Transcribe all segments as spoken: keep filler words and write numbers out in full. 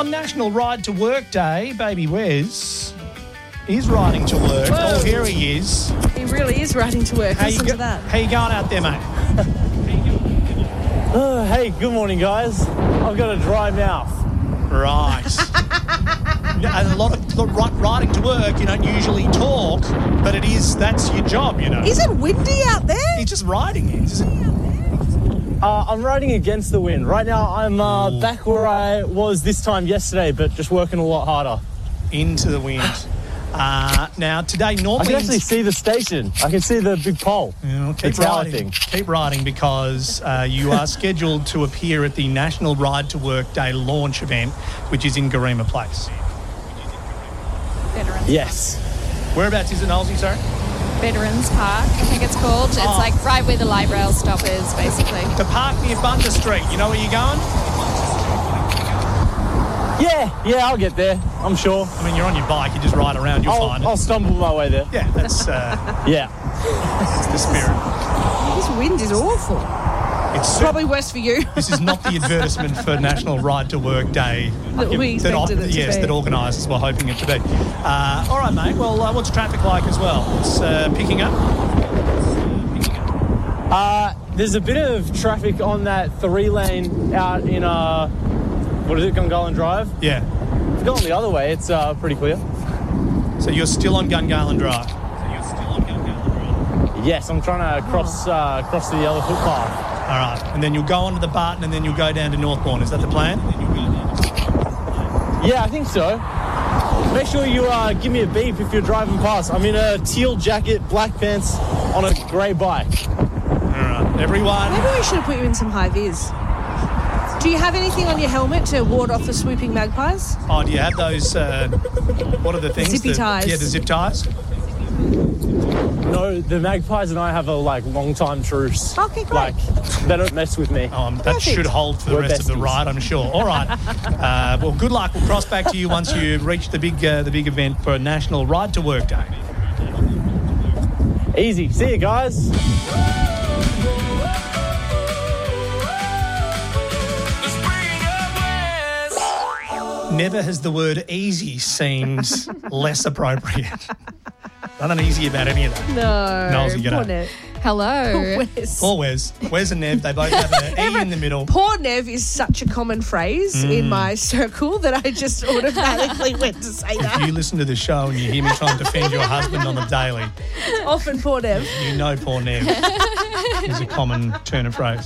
On National Ride to Work Day, baby Wes is riding to work. Whoa. Oh, here he is. He really is riding to work. How Listen you to that. How you going out there, mate? Oh, hey, good morning, guys. I've got a dry mouth. Right. And a lot of look, ri- riding to work, you don't usually talk, but it is, that's your job, you know. Is it windy out there? He's just riding it. Is it? Uh, I'm riding against the wind. Right now, I'm uh, back where I was this time yesterday, but just working a lot harder. Into the wind. Uh, now, today I normally... can actually see the station. I can see the big pole. Yeah, keep The tower riding. thing. Keep riding because uh, you are scheduled to appear at the National Ride to Work Day launch event, which is in Garema Place. Veterans Yes. Whereabouts is it, Nolsey, sorry? Veterans Park, I think it's called. It's Oh. like right where the light rail stop is, basically. The park near Bunter Street. You know where you're going? Yeah, yeah, I'll get there. I'm sure. I mean, you're on your bike. You just ride around. You'll I'll, find it. I'll stumble my way there. Yeah, that's, uh, Yeah. that's the spirit. This wind is awful. It's Probably worse for you. This is not the advertisement for National Ride to Work Day That we that, expected it to yes, be. that organisers were hoping it to be. Uh, all right, mate. Well, uh, what's traffic like as well? It's uh, picking up. Uh, there's a bit of traffic on that three lane out in, uh, what is it, Gungahlin Drive? Yeah. If you go on the other way, it's uh, pretty clear. So you're still on Gungahlin Drive. Yes, I'm trying to cross uh, cross the yellow footpath. All right, and then you'll go onto the Barton, and then you'll go down to Northbourne. Is that the plan? Yeah, I think so. Make sure you uh, give me a beep if you're driving past. I'm in a teal jacket, black pants, on a grey bike. All right, everyone. Maybe we should have put you in some high vis. Do you have anything on your helmet to ward off the swooping magpies? Oh, do you have those? Uh, what are the things? Zippy The- ties. Yeah, the zip ties. No, the magpies and I have a like long time truce. Okay, great. Like they don't mess with me. Um, that Perfect. should hold for the We're rest of the besties. ride, I'm sure. All right. Uh, well, good luck. We'll cross back to you once you reach the big, uh, the big event for National Ride to Work Day. Easy. See you guys. Never has the word easy seemed less appropriate. Nothing easy about any of that. No. Nolsey, g'day. Poor Nev. Hello. Wes. Or Wes. Wes and Nev, they both have an E in the middle. Poor Nev is such a common phrase Mm. in my circle that I just automatically went to say If that. you listen to the show and you hear me trying to defend your husband on the daily, Often poor Nev. you know poor Nev is a common turn of phrase.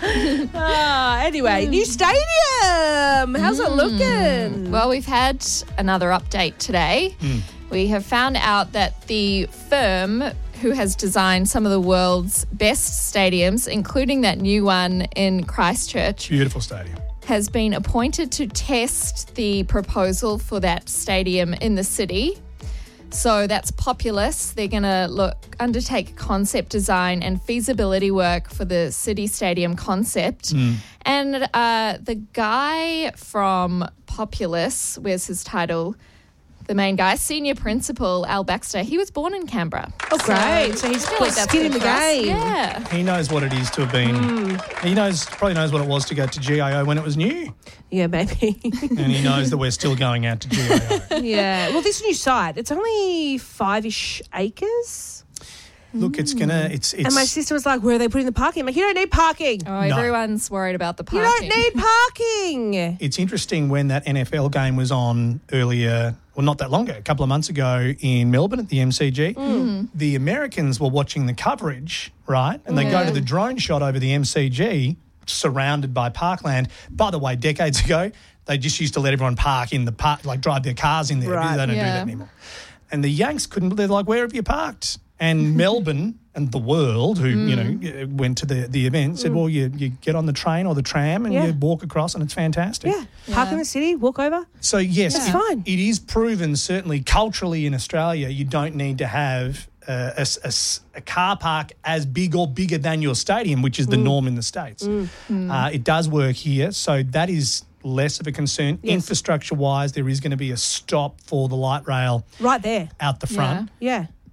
Ah, anyway, new stadium. How's it looking? Well, we've had another update today. We have found out that the firm who has designed some of the world's best stadiums, including that new one in Christchurch, Beautiful stadium. has been appointed to test the proposal for that stadium in the city. So that's Populous. They're going to look undertake concept design and feasibility work for the city stadium concept. And uh, the guy from Populous, where's his title? The main guy, Senior Principal Al Baxter, he was born in Canberra. Oh, great. So he's I feel got skin in good the for us. game. Yeah. He knows what it is to have been. He knows, probably knows what it was to go to G I O when it was new. Yeah, maybe. And he knows that we're still going out to G I O. Yeah. Well, this new site, it's only five-ish acres. Look, it's gonna, it's, it's. And my sister was like, where are they putting the parking? I'm like, you don't need parking. Oh, everyone's worried about the You parking. don't need parking. It's interesting when that N F L game was on earlier, well, not that long ago, a couple of months ago in Melbourne at the M C G. The Americans were watching the coverage, right? And they go to the drone shot over the M C G, surrounded by parkland. By the way, decades ago, they just used to let everyone park in the park, like drive their cars in there. Right. They don't do Yeah. that anymore. And the Yanks couldn't, they're like, where have you parked? And Melbourne and the world, who, you know, went to the, the event, said, well, you, you get on the train or the tram and Yeah. you walk across and it's fantastic. Yeah. Park in the city, walk over. So, yes, It's it, fine. it is proven, certainly culturally in Australia, you don't need to have uh, a, s- a s- a car park as big or bigger than your stadium, which is the norm in the States. Uh, it does work here, so that is less of a concern. Yes. Infrastructure-wise, there is going to be a stop for the light rail Right there. out the front. Yeah.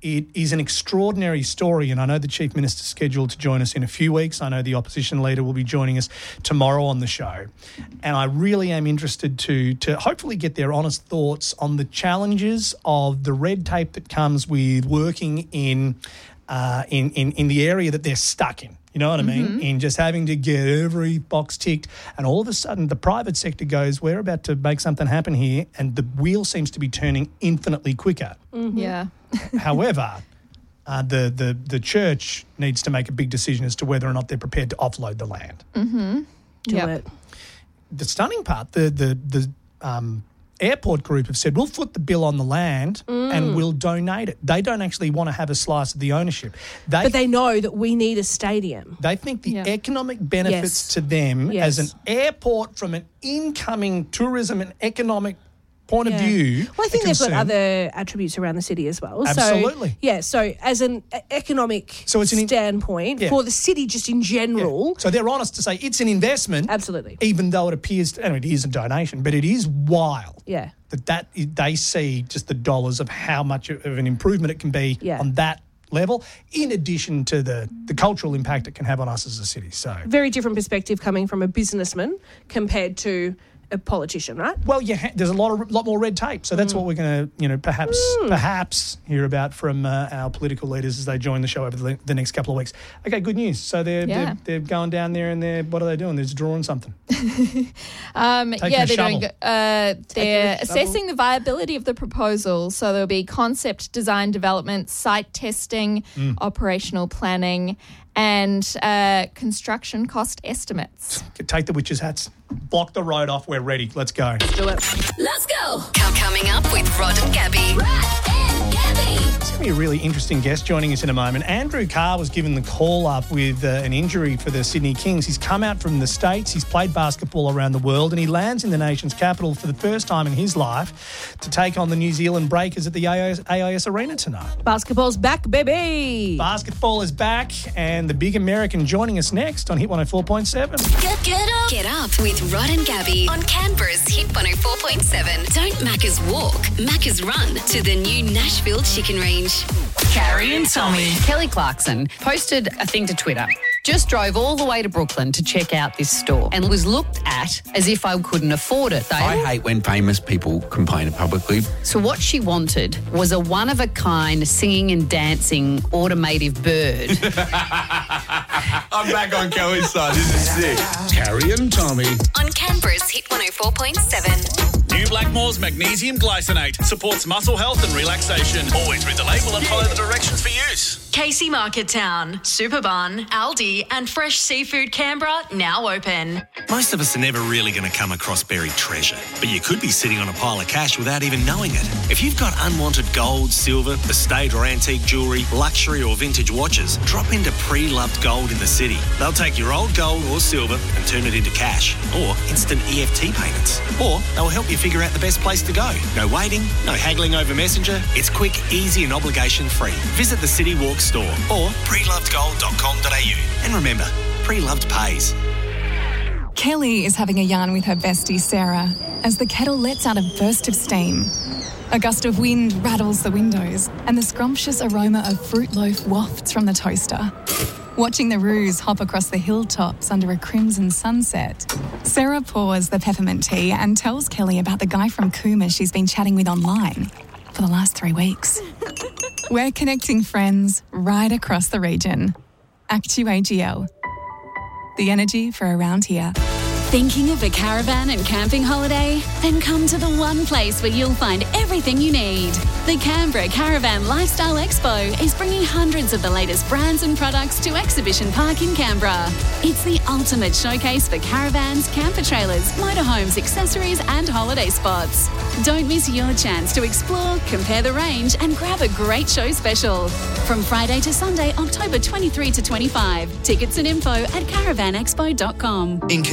it is an extraordinary story, and I know the Chief Minister's scheduled to join us in a few weeks. I know the opposition leader will be joining us tomorrow on the show. And I really am interested to, to hopefully get their honest thoughts on the challenges of the red tape that comes with working in uh, in, in, in the area that they're stuck in. You know what I mean? Mm-hmm. In just having to get every box ticked, and all of a sudden the private sector goes, we're about to make something happen here, and the wheel seems to be turning infinitely quicker. Mm-hmm. Yeah. However, uh, the, the, the church needs to make a big decision as to whether or not they're prepared to offload the land. Mm-hmm. Do Yep. it. The stunning part, the, the, the um, airport group have said, we'll foot the bill on the land Mm. and we'll donate it. They don't actually want to have a slice of the ownership. They But they know that we need a stadium. They think the Yeah. economic benefits Yes. to them Yes. as an airport from an incoming tourism and economic point of Yeah. view. Well, I think are they've got concerned. other attributes around the city as well. Absolutely. So, yeah, so as an e- economic So it's an in- standpoint, Yeah. for the city just in Yeah. general, So they're honest to say it's an investment, absolutely. even though it appears, to, and it is a donation, but it is wild Yeah. that, that they see just the dollars of how much of an improvement it can be Yeah. on that level, in addition to the, the cultural impact it can have on us as a city. So, Very different perspective coming from a businessman compared to a politician, right? well, yeah, there's a lot of lot more red tape. So that's what we're going to, you know, perhaps perhaps hear about from uh, our political leaders as they join the show over the, the next couple of weeks. Okay, good news. So they're, Yeah. they're they're going down there and they're what are they doing? They're just drawing something. Um, Taking yeah, a they're shovel. doing. Uh, they're a shovel. assessing the viability of the proposal. So there'll be concept, design, development, site testing, Mm. operational planning, and uh, construction cost estimates. Take the witches' hats, block the road off. We're ready. Let's go. Do it. Let's go. Coming up with Rod and Gabby. Rod and Gabby. It's going to be a really interesting guest joining us in a moment. Andrew Carr was given the call up with uh, an injury for the Sydney Kings. He's come out from the States. He's played basketball around the world, and he lands in the nation's capital for the first time in his life to take on the New Zealand Breakers at the A I S, A I S Arena tonight. Basketball's back, baby. Basketball is back, and the big American joining us next on Hit one oh four point seven. Get, get up. Get up with Rod and Gabby on Canberra's Hit one oh four point seven. Don't Macca's walk, Macca's run to the new Nashville Chicken Range. Carrie and Tommy. Kelly Clarkson posted a thing to Twitter. Just drove all the way to Brooklyn to check out this store and was looked at as if I couldn't afford it. They I hate when famous people complain publicly. So what she wanted was a one-of-a-kind singing and dancing automative bird. I'm back on Kelly's side. This is sick. Carrie and Tommy. On Canberra's Hit one oh four point seven. New Blackmore's Magnesium Glycinate supports muscle health and relaxation. Always read the label and follow the directions for use. Casey Market Town, Superbun, Aldi and Fresh Seafood Canberra now open. Most of us are never really going to come across buried treasure, but you could be sitting on a pile of cash without even knowing it. If you've got unwanted gold, silver, estate or antique jewellery, luxury or vintage watches, drop into Pre-Loved Gold in the city. They'll take your old gold or silver and turn it into cash or instant E F T payments. Or they'll help you figure out the best place to go. No waiting, no haggling over Messenger. It's quick, easy and obligation free. Visit the City Walk store or pre loved gold dot com dot a u. And remember, Pre-Loved pays. Kelly is having a yarn with her bestie Sarah as the kettle lets out a burst of steam. A gust of wind rattles the windows and the scrumptious aroma of fruit loaf wafts from the toaster. Watching the roos hop across the hilltops under a crimson sunset, Sarah pours the peppermint tea and tells Kelly about the guy from Cooma she's been chatting with online for the last three weeks. We're connecting friends right across the region. Actu A G L. The energy for around here. Thinking of a caravan and camping holiday? Then come to the one place where you'll find everything you need. The Canberra Caravan Lifestyle Expo is bringing hundreds of the latest brands and products to Exhibition Park in Canberra. It's the ultimate showcase for caravans, camper trailers, motorhomes, accessories and holiday spots. Don't miss your chance to explore, compare the range and grab a great show special. From Friday to Sunday, October twenty-third to twenty-fifth. Tickets and info at caravan expo dot com. In construction,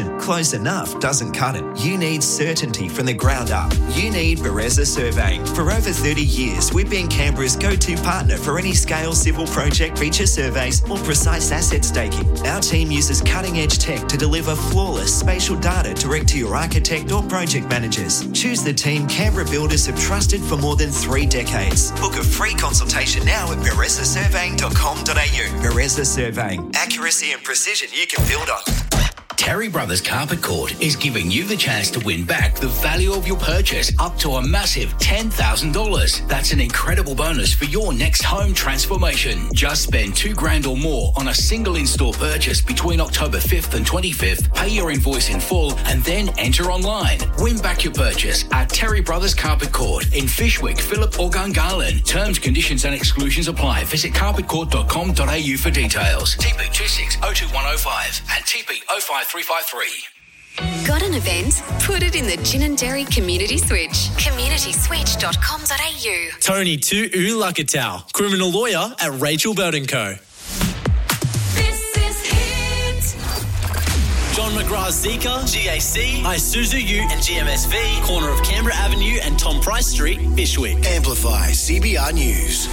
construction, close enough doesn't cut it. You need certainty from the ground up. You need Bereza Surveying. For over thirty years, we've been Canberra's go-to partner for any scale civil project, feature surveys or precise asset staking. Our team uses cutting-edge tech to deliver flawless spatial data direct to your architect or project managers. Choose the team Canberra builders have trusted for more than three decades. Book a free consultation now at bereza surveying dot com dot a u. Bereza Surveying. Accuracy and precision you can build on. Terry Brothers Carpet Court is giving you the chance to win back the value of your purchase up to a massive ten thousand dollars. That's an incredible bonus for your next home transformation. Just spend two grand or more on a single in-store purchase between October fifth and twenty-fifth. Pay your invoice in full and then enter online. Win back your purchase at Terry Brothers Carpet Court in Fishwick, Phillip or Gungahlin. Terms, conditions and exclusions apply. Visit carpet court dot com dot a u for details. T P two six oh two one oh five and T P oh five three five three. Got an event? Put it in the Ginninderry Community Switch. community switch dot com dot a u. Tony Tu'u Lakatau, criminal lawyer at Rachel Bird and Co. This is Hit. John McGrath's Zika, G A C, Isuzu U and G M S V, corner of Canberra Avenue and Tom Price Street, Bishwick. Amplify C B R News.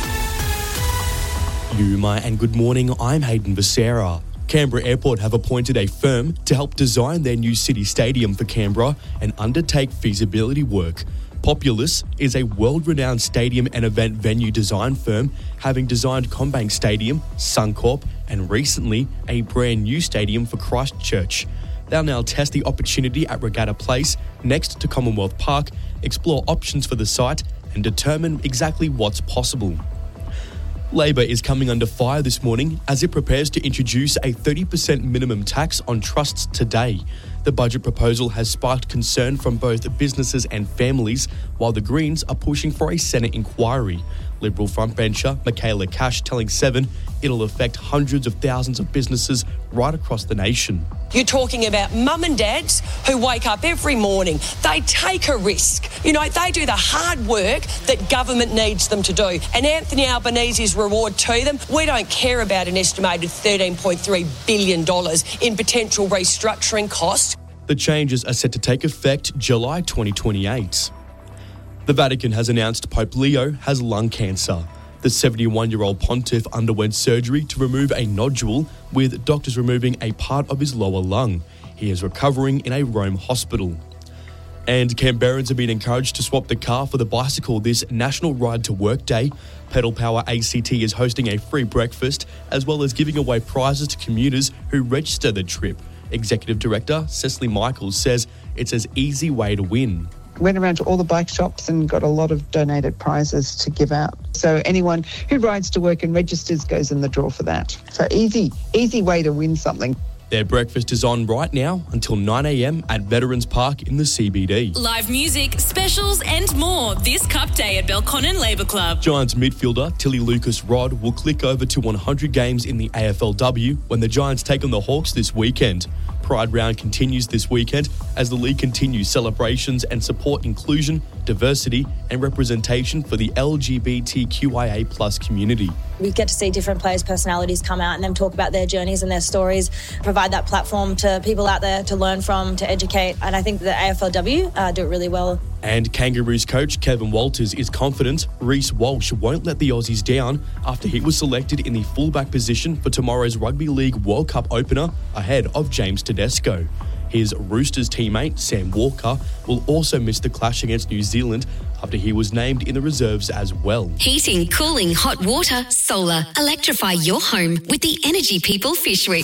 Yuma and good morning, I'm Hayden Becerra. Canberra Airport have appointed a firm to help design their new city stadium for Canberra and undertake feasibility work. Populous is a world-renowned stadium and event venue design firm, having designed CommBank Stadium, Suncorp, and recently a brand new stadium for Christchurch. They'll now test the opportunity at Regatta Place next to Commonwealth Park, explore options for the site, and determine exactly what's possible. Labor is coming under fire this morning as it prepares to introduce a thirty percent minimum tax on trusts today. The budget proposal has sparked concern from both businesses and families, while the Greens are pushing for a Senate inquiry. Liberal frontbencher Michaela Cash telling Seven it'll affect hundreds of thousands of businesses right across the nation. You're talking about mum and dads who wake up every morning. They take a risk. You know, they do the hard work that government needs them to do. And Anthony Albanese's reward to them, we don't care about an estimated thirteen point three billion dollars in potential restructuring costs. The changes are set to take effect July twenty twenty-eight. The Vatican has announced Pope Leo has lung cancer. The seventy-one-year-old pontiff underwent surgery to remove a nodule, with doctors removing a part of his lower lung. He is recovering in a Rome hospital. And Canberrans have been encouraged to swap the car for the bicycle this National Ride to Work Day. Pedal Power A C T is hosting a free breakfast, as well as giving away prizes to commuters who register the trip. Executive Director Cecily Michaels says it's an easy way to win. Went around to all the bike shops and got a lot of donated prizes to give out. So anyone who rides to work and registers goes in the draw for that. So easy, easy way to win something. Their breakfast is on right now until nine a.m. at Veterans Park in the C B D. Live music, specials and more this Cup Day at Belconnen Labour Club. Giants midfielder Tilly Lucas-Rod will click over to one hundred games in the A F L W when the Giants take on the Hawks this weekend. Pride Round continues this weekend as the league continues celebrations and support inclusion, diversity and representation for the L G B T Q I A plus community. We get to see different players' personalities come out and them talk about their journeys and their stories, provide that platform to people out there to learn from, to educate. And I think the A F L W uh, do it really well. And Kangaroos coach Kevin Walters is confident Reece Walsh won't let the Aussies down after he was selected in the fullback position for tomorrow's Rugby League World Cup opener ahead of James Tedesco. His Roosters teammate, Sam Walker, will also miss the clash against New Zealand after he was named in the reserves as well. Heating, cooling, hot water, solar. Electrify your home with the Energy People Fishwick.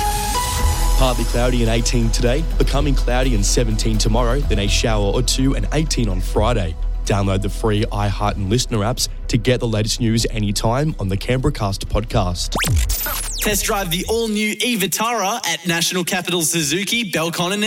Partly cloudy and eighteen today, becoming cloudy and seventeen tomorrow, then a shower or two and eighteen on Friday. Download the free iHeart and Listener apps to get the latest news anytime on the Canberra Cast podcast. Test drive the all-new e-Vitara at National Capital Suzuki, Belconnen